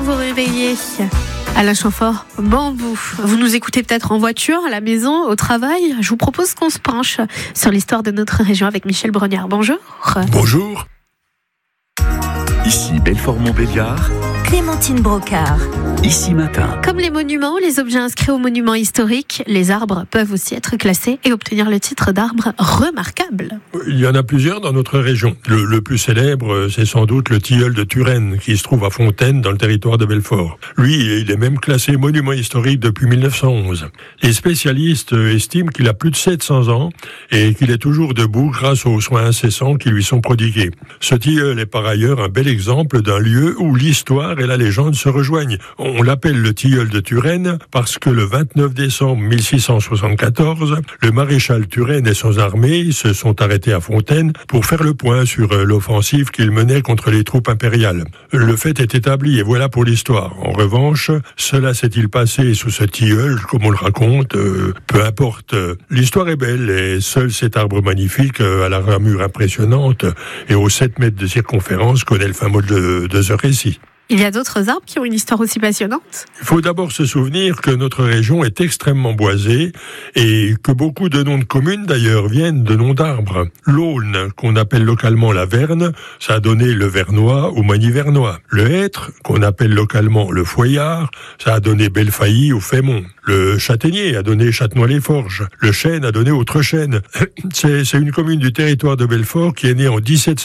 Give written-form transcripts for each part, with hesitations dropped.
vous réveiller. Alain Chamfort, Bambou. Vous nous écoutez peut-être en voiture, à la maison, au travail. Je vous propose qu'on se penche sur l'histoire de notre région avec Michel Brognard. Bonjour. Bonjour. Ici Belfort-Montbéliard, Clémentine Brocard. Ici Matin. Comme les monuments, les objets inscrits aux monuments historiques, les arbres peuvent aussi être classés et obtenir le titre d'arbre remarquable. Il y en a plusieurs dans notre région. Le plus célèbre, c'est sans doute le tilleul de Turenne, qui se trouve à Fontaine, dans le territoire de Belfort. Lui, il est même classé monument historique depuis 1911. Les spécialistes estiment qu'il a plus de 700 ans et qu'il est toujours debout grâce aux soins incessants qui lui sont prodigués. Ce tilleul est par ailleurs un bel exemple d'un lieu où l'histoire et la légende se rejoignent. On l'appelle le tilleul de Turenne parce que le 29 décembre 1674, le maréchal Turenne et son armée se sont arrêtés à Fontaine pour faire le point sur l'offensive qu'ils menaient contre les troupes impériales. Le fait est établi et voilà pour l'histoire. En revanche, cela s'est-il passé sous ce tilleul, comme on le raconte, peu importe. L'histoire est belle et seul cet arbre magnifique à la ramure impressionnante et aux 7 mètres de circonférence connaît le fin mot de ce récit. Il y a d'autres arbres qui ont une histoire aussi passionnante. Il faut d'abord se souvenir que notre région est extrêmement boisée et que beaucoup de noms de communes d'ailleurs viennent de noms d'arbres. L'Aulne, qu'on appelle localement la Verne, ça a donné le Vernois ou Magny-Vernois. Le Hêtre, qu'on appelle localement le Foyard, ça a donné Belfailly ou Fémont. Le Châtaignier a donné Châtenois-les-Forges. Le Chêne a donné Autrechêne. C'est une commune du territoire de Belfort qui est née en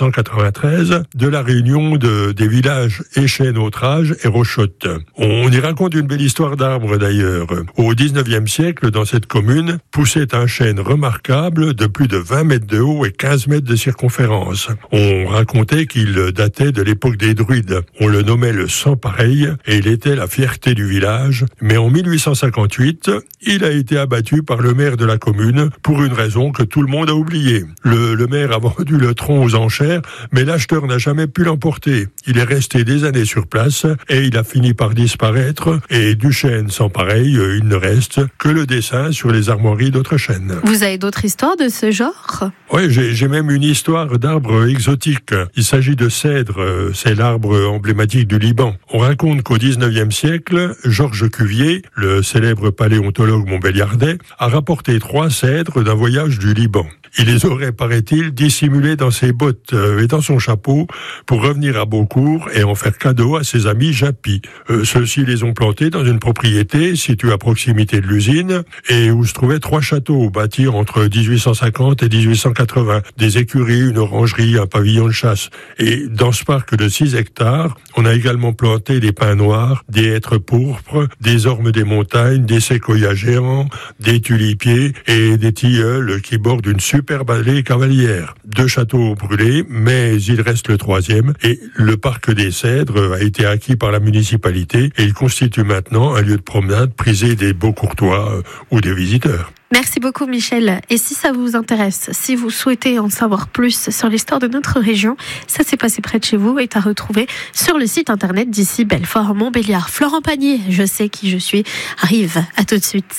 1793 de la réunion des villages Échêne, Autrage et Rochotte. On y raconte une belle histoire d'arbres d'ailleurs. Au 19e siècle, dans cette commune, poussait un chêne remarquable de plus de 20 mètres de haut et 15 mètres de circonférence. On racontait qu'il datait de l'époque des druides. On le nommait le sans pareil et il était la fierté du village. Mais en 1858, il a été abattu par le maire de la commune pour une raison que tout le monde a oubliée. Le maire a vendu le tronc aux enchères, mais l'acheteur n'a jamais pu l'emporter. Il est resté des années sur place et il a fini par disparaître. Et du chêne sans pareil, il ne reste que le dessin sur les armoiries d'Autrechêne. Vous avez d'autres histoires de ce genre ? Oui, j'ai même une histoire d'arbres exotiques. Il s'agit de cèdre, c'est l'arbre emblématique du Liban. On raconte qu'au 19e siècle, Georges Cuvier, le célèbre paléontologue montbéliardais, a rapporté 3 cèdres d'un voyage du Liban. Il les aurait, paraît-il, dissimulés dans ses bottes et dans son chapeau pour revenir à Beaucourt et en faire cadeau à ses amis Japy. Ceux-ci les ont plantés dans une propriété située à proximité de l'usine et où se trouvaient 3 châteaux bâtis entre 1850 et 1880. Des écuries, une orangerie, un pavillon de chasse. Et dans ce parc de 6 hectares, on a également planté des pins noirs, des hêtres pourpres, des ormes des montagnes, des séquoias géants, des tulipiers et des tilleuls qui bordent une superbe allée cavalière. 2 châteaux brûlés, mais il reste le 3e et le parc des Cèdres a été acquis par la municipalité et il constitue maintenant un lieu de promenade prisé des Beaucourtois ou des visiteurs. Merci beaucoup Michel. Et si ça vous intéresse, si vous souhaitez en savoir plus sur l'histoire de notre région, ça s'est passé près de chez vous et à retrouver sur le site internet d'ici Belfort-Montbéliard. Florent Pagnier, je sais qui je suis, arrive. À tout de suite.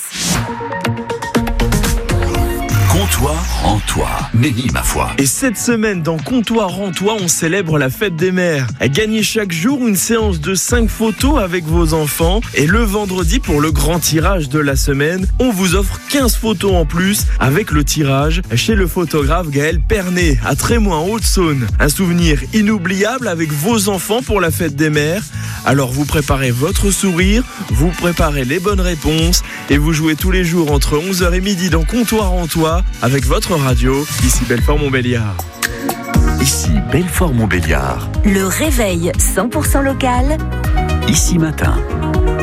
Comptoir en toi, Méni ma foi. Et cette semaine, dans Comptoir en toi, on célèbre la fête des mères. Gagnez chaque jour une séance de 5 photos avec vos enfants. Et le vendredi, pour le grand tirage de la semaine, on vous offre 15 photos en plus avec le tirage chez le photographe Gaël Pernet, à Trémoin, en Haute-Saône. Un souvenir inoubliable avec vos enfants pour la fête des mères. Alors vous préparez votre sourire, vous préparez les bonnes réponses et vous jouez tous les jours entre 11h et midi dans Comptoir en toi avec votre radio, ici Belfort-Montbéliard. Ici Belfort-Montbéliard. Le réveil 100% local. Ici Matin.